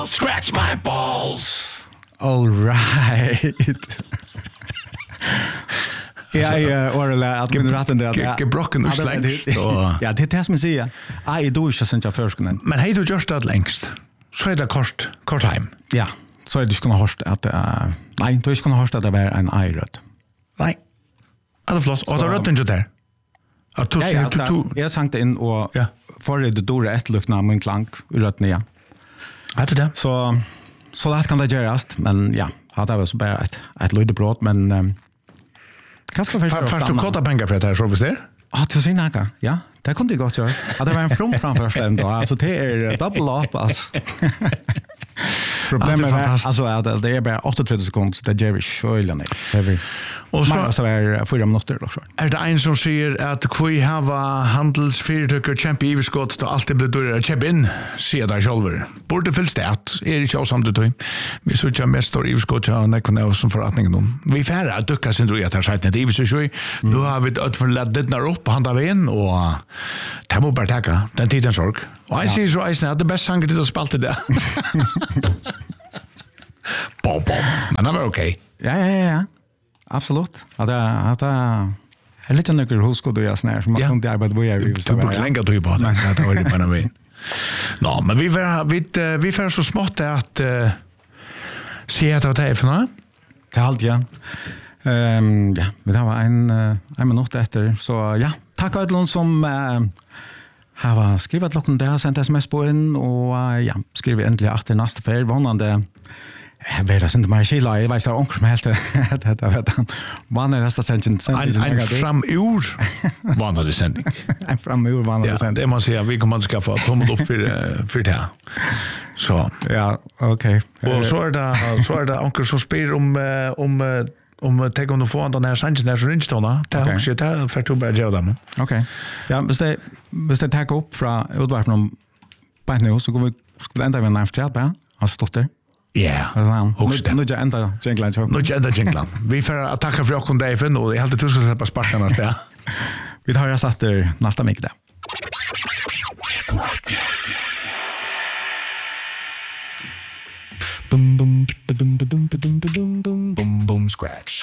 Scratch my balls. All right. Ja, orla att min ratten där. Gebrocken och längst. Ja, det är som jag säger. Jag är då inte sånt jag förskunna. Men hej du just det längst. Så är det kort hem. Ja, så är det skulle hörst att nej, du skulle hörst att det var en irot. Nej. Alltså flott. Och då rötten ju där. Att du ser du. Jag sankte in och för det dåre ett lukna min klank rötten ja. Hade det. Så det kan det göras, men ja, hade var så bara ett lite brott, men kanske fast du kostar pengar för det här så visst det? Du ser näka. Ja, det kunde jag gott göra. Att det var en from framför ändå. Alltså det är double up alltså. Problemet är alltså att det är bara 38 sekunder så det ger vi själva nej. Och så är 4 minuter också. Är det en som säger att vi har handelsföretag kämpa i överskott och allt det blir dyrare att köpa in, säger där själva. Borde fylls det att är det inte samtidigt. Vi så jag mest står i överskott och när som förrättningen. Vi färra att ducka sin dröja här sajten. Det är så sjukt. Nu har vi ett förleddet när upp på handa vägen och det må bara tacka den tiden sorg. Och jag säger så att det bästa sanget att spalta det. Bom. Men det var okej. Ja. Absolut. Att är lite nyckel hos god jag snär som man kunde arbeta på vi så bara länge då ju bara det var det på något vis. Ja, men vi får så smått att se att det är för något. Det allt ja. Men det var en minut efter så ja, tack alla som har skrivit locken där sent sms på in och ja, skriver äntligen efter nästa för vanande vet jag inte mer skilla jag vet onkel som helt det vet han vann nästa sändning en framur vanade sändning en framur vanade sändning det måste jag vi kommer att skaffa komma upp för det här så ja okej och så är det onkel som spelar om tänk om du får den här chansen där så ringstona det också det för att bara göra dem. Okej. Ja, hvis det tar upp från utvarpen om på nu så går vi ända med nästa hjälp har stått där. Ja. Nu jag ända Jengland. Nu jag ända Jengland. Vi får attacka för och Dave och jag hade du ska släppa sparkarna där. Vi tar oss efter nästa vecka. Boom boom boom boom boom boom boom boom boom scratch.